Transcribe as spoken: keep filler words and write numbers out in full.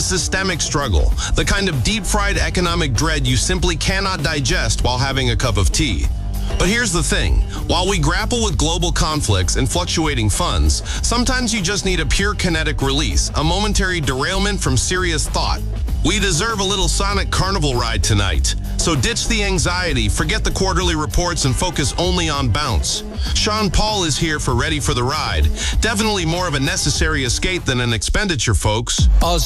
systemic struggle, the kind of deep-fried economic dread you simply cannot digest while having a cup of tea. But here's the thing. While we grapple with global conflicts and fluctuating funds, sometimes you just need a pure kinetic release, a momentary derailment from serious thought. We deserve a little Sonic Carnival ride tonight. So ditch the anxiety, forget the quarterly reports, and focus only on bounce. Sean Paul is here for Ready for the Ride. Definitely more of a necessary escape than an expenditure, folks.